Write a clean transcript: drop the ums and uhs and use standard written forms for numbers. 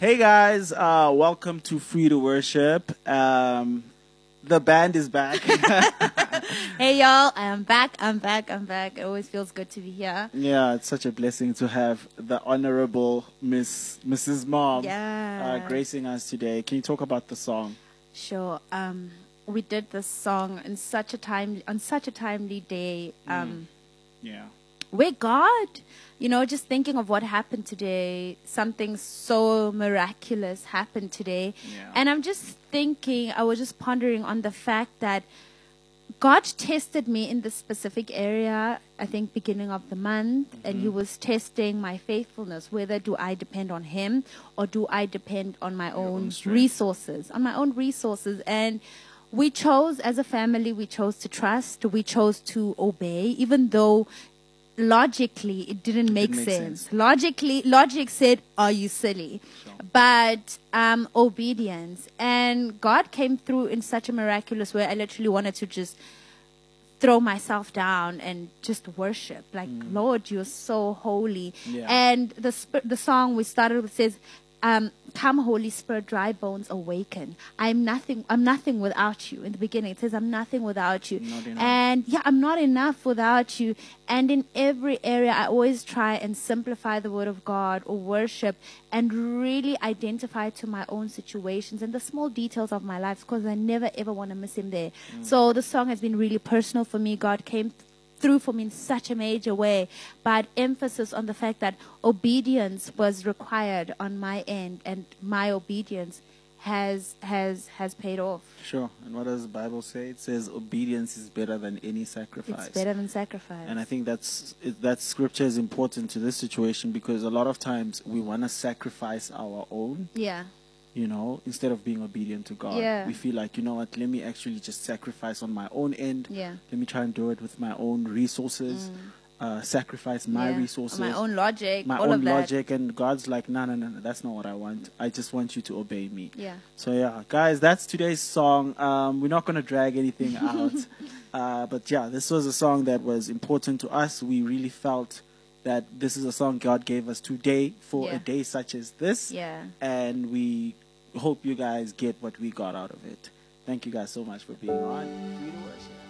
Hey guys, welcome to Free to Worship. The band is back. Hey y'all, I'm back. It always feels good to be here. Yeah, it's such a blessing to have the Honorable Mrs. Mom gracing us today. Can you talk about the song? Sure. We did this song on such a timely day. Yeah. Where God, just thinking of what happened today, something so miraculous happened today. Yeah. And I'm just thinking, I was just pondering on the fact that God tested me in this specific area, I think beginning of the month, and He was testing my faithfulness. Whether do I depend on Him or do I depend on my own resources, And we chose, as a family, we chose to trust, we chose to obey, even though logically it didn't make sense. Logic said, are you silly? Sure. But obedience. And God came through in such a miraculous way. I literally wanted to just throw myself down and just worship. Like, Lord, you're so holy. Yeah. And the song we started with says, come Holy Spirit, dry bones awaken. I'm nothing without you. In the beginning it says I'm nothing without you. And I'm not enough without you. And in every area I always try and simplify the word of God or worship and really identify to my own situations and the small details of my life, because I never ever want to miss Him there. So the song has been really personal for me. God came through for me in such a major way, but emphasis on the fact that obedience was required on my end, and my obedience has paid off. Sure. And what does the Bible say? It says obedience is better than any sacrifice. It's better than sacrifice. And I think that scripture is important to this situation, because a lot of times we want to sacrifice our own. Yeah. Instead of being obedient to God. Yeah. We feel like, let me actually just sacrifice on my own end. Yeah. Let me try and do it with my own resources. Sacrifice my resources. My own logic. My all own of that. logic. And God's like, no, that's not what I want. I just want you to obey me. Yeah. So yeah, guys, that's today's song. We're not going to drag anything out. But yeah, this was a song that was important to us. We really felt that this is a song God gave us today for a day such as this. Yeah. And we hope you guys get what we got out of it. Thank you guys so much for being on Free to Worship.